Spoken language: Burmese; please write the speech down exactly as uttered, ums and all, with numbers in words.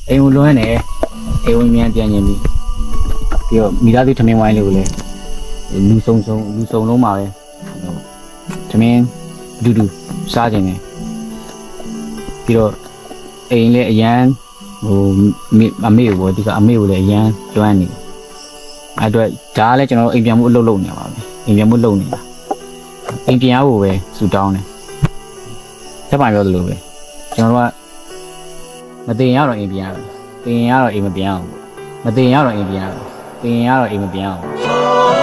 အိမ်ဝင်လွှမ်းနေအိမ်ဝင်မြန်ပြန်ရင်ပြီးပြီးတော့မိသားစုထမင်းဝိုင်းလေးကိုလည်းလူစုံစုံလူစုံလုံးပါပဲထမင်းဒူဒူစားခြင်းတယ်ပြီးတော့အိမ်လည်းအရန်ဟိုအမေကိုဒီကအမေကိုလည်းအရန်လွှမ်းနေအဲ့တော့ဒါကလည်းကျွန်တော်အိမ်ပြန်မှုအလုပ်လုပ်နေပါပဲအိမ်ပြန်မှုလုပ်နေတာအိမ်ပြန်ရဖို့ပဲစူတောင်းတယ်ဆက်ပါပြောသလိုပဲကျွန်တော်တို့ကမတင်ရတော့အိမ်ပြန်ရတယ်တင်ရတော့အိမ်မပြန်အောင်မတင်ရတော့အိမ်ပြန်ရတယ်တင်ရတော့အိမ်မပြန်အောင်